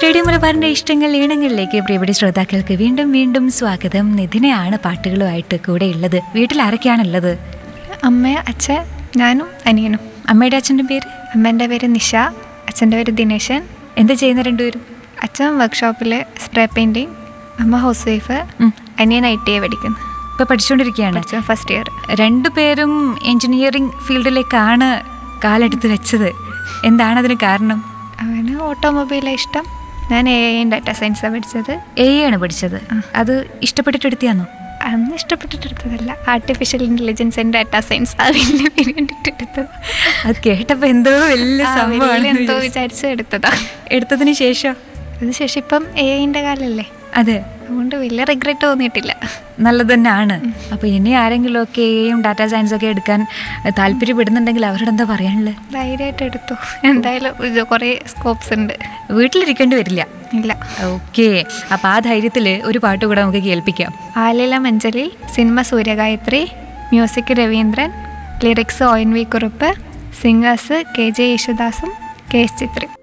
Radio മലബാറിന്റെ ഇഷ്ടങ്ങൾ ഈണങ്ങളിലേക്ക് പ്രിയപ്പെട്ട ശ്രോതാക്കൾക്ക് വീണ്ടും വീണ്ടും സ്വാഗതം. നിധിനയാണ് പാട്ടുകളുമായിട്ട് കൂടെ ഉള്ളത്. വീട്ടിൽ ആരൊക്കെയാണുള്ളത്? അമ്മ, അച്ഛൻ, ഞാനും അനിയനും. അമ്മയുടെ അച്ഛൻ്റെ പേര്? അമ്മേൻ്റെ പേര് നിഷ, അച്ഛൻ്റെ പേര് ദിനേശൻ. എന്താ ചെയ്യുന്ന രണ്ടുപേരും? അച്ഛൻ വർക്ക്ഷോപ്പിൽ സ്പ്രേ പെയിൻറ്റിങ്, അമ്മ ഹൗസ് വൈഫ്, അനിയൻ ITA പഠിക്കുന്നു. ഇപ്പോൾ പഠിച്ചുകൊണ്ടിരിക്കുകയാണ്. അച്ഛൻ ഫസ്റ്റ് ഇയർ. രണ്ടുപേരും എൻജിനീയറിംഗ് ഫീൽഡിലേക്കാണ് കാലെടുത്ത് വെച്ചത്. എന്താണ് അതിന് കാരണം? അവന് ഓട്ടോമൊബൈലാണ് ഇഷ്ടം. ഞാൻ AI ഡാറ്റാ സയൻസാണ് പഠിച്ചത്. AI ആണ് പഠിച്ചത്. അത് ഇഷ്ടപ്പെട്ടിട്ട് എടുത്തിയാന്നോ? അന്ന് ഇഷ്ടപ്പെട്ടിട്ടെടുത്തതല്ല, artificial intelligence and data science അതിൻ്റെ പേര് കണ്ടിട്ടെടുത്തത്. അത് കേട്ടപ്പോൾ എന്തോ വലിയ സംഭവമാണ് എന്തോ വിചാരിച്ച് എടുത്തതാ. എടുത്തതിന് ശേഷം അതിനുശേഷം ഇപ്പം AI കാലല്ലേ, അതെ, അതുകൊണ്ട് വലിയ റിഗ്രറ്റ് തോന്നിയിട്ടില്ല. നല്ലത് തന്നെയാണ്. അപ്പോൾ ഇനി ആരെങ്കിലുമൊക്കെ AI ഡാറ്റാ സയൻസൊക്കെ എടുക്കാൻ താല്പര്യപ്പെടുന്നുണ്ടെങ്കിൽ അവരോട് എന്താ പറയാനുള്ളത്? ധൈര്യമായിട്ട് എടുത്തു. എന്തായാലും കുറേ സ്കോപ്സ് ഉണ്ട്. വീട്ടിലിരിക്കേണ്ടി വരില്ല. ഇല്ല. ഓക്കെ, അപ്പോൾ ആ ധൈര്യത്തിൽ ഒരു പാട്ട് കൂടെ നമുക്ക് കേൾപ്പിക്കാം. ആലില മഞ്ചലിൽ, cinema Suryagayathri, music Raveendran, lyrics ONV Kurup, singers KJ യേശുദാസും KS ചിത്ര.